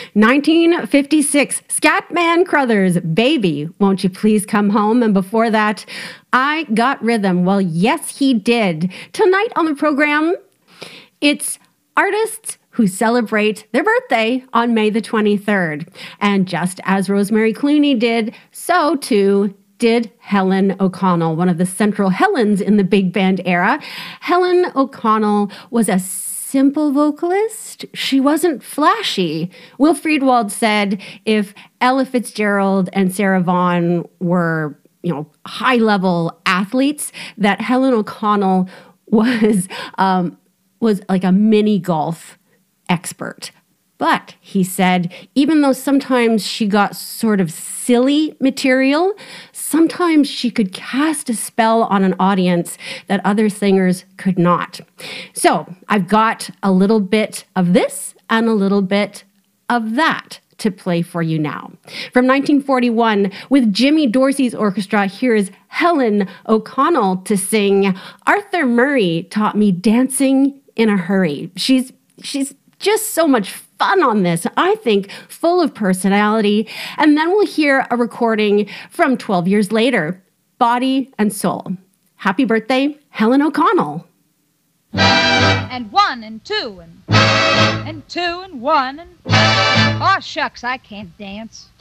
1956, Scatman Crothers, Baby, Won't You Please Come Home? And before that, I Got Rhythm. Well, yes, he did. Tonight on the program, it's artists who celebrate their birthday on May the 23rd. And just as Rosemary Clooney did, so too did Helen O'Connell, one of the central Helens in the big band era. Helen O'Connell was a simple vocalist. She wasn't flashy. Will Friedwald said if Ella Fitzgerald and Sarah Vaughan were, high-level athletes, that Helen O'Connell was like a mini golf expert. But, he said, even though sometimes she got sort of silly material, sometimes she could cast a spell on an audience that other singers could not. So, I've got a little bit of this and a little bit of that to play for you now. From 1941, with Jimmy Dorsey's orchestra, here is Helen O'Connell to sing Arthur Murray Taught Me Dancing in a Hurry. She's just so much fun on this, I think, full of personality. And then we'll hear a recording from 12 years later, Body and Soul. Happy birthday, Helen O'Connell. And one and two and two and one and... Oh, shucks, I can't dance.